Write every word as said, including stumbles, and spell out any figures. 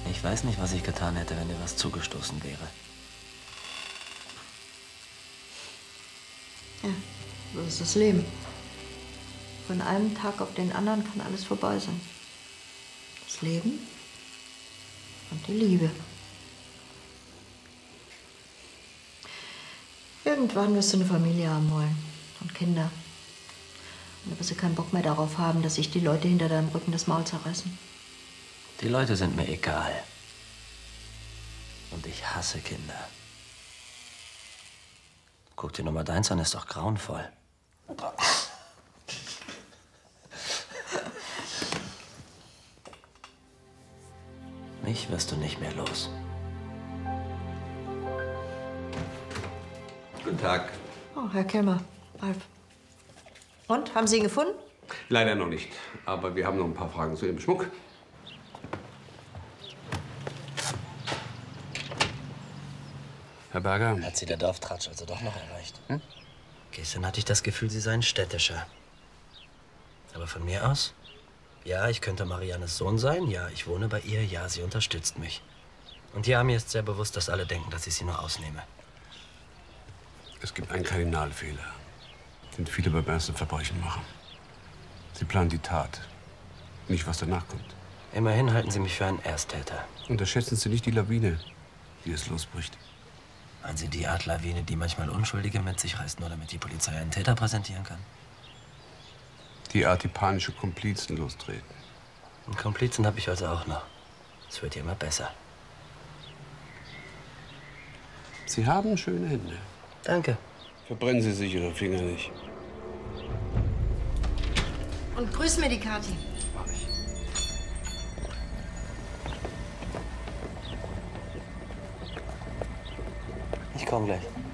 Ich weiß nicht, was ich getan hätte, wenn dir was zugestoßen wäre. Ja, so ist das Leben. Von einem Tag auf den anderen kann alles vorbei sein. Das Leben und die Liebe. Irgendwann wirst du eine Familie haben wollen und Kinder. Und dann wirst du keinen Bock mehr darauf haben, dass sich die Leute hinter deinem Rücken das Maul zerreißen. Die Leute sind mir egal. Und ich hasse Kinder. Guck dir Nummer deins an, ist doch grauenvoll. Mich wirst du nicht mehr los. Guten Tag. Oh, Herr Kelmer, Ralf. Und, haben Sie ihn gefunden? Leider noch nicht, aber wir haben noch ein paar Fragen zu Ihrem Schmuck. Herr Berger. Hat sie der Dorftratsch also doch noch erreicht? Hm? Gestern hatte ich das Gefühl, sie sei ein Städtischer. Aber von mir aus? Ja, ich könnte Mariannes Sohn sein. Ja, ich wohne bei ihr. Ja, sie unterstützt mich. Und ja, mir ist sehr bewusst, dass alle denken, dass ich sie nur ausnehme. Es gibt einen Kardinalfehler, den viele beim ersten Verbrechen machen. Sie planen die Tat, nicht was danach kommt. Immerhin halten Sie mich für einen Ersttäter. Unterschätzen Sie nicht die Lawine, die es losbricht. Meinen Sie die Art Lawine, die manchmal Unschuldige mit sich reißt, nur damit die Polizei einen Täter präsentieren kann? Die Art, die panische Komplizen lostreten. Einen Komplizen habe ich also auch noch. Es wird ja immer besser. Sie haben schöne Hände. Danke. Verbrennen Sie sich Ihre Finger nicht. Und grüß mir die Kathi. Mach ich. Ich komme gleich.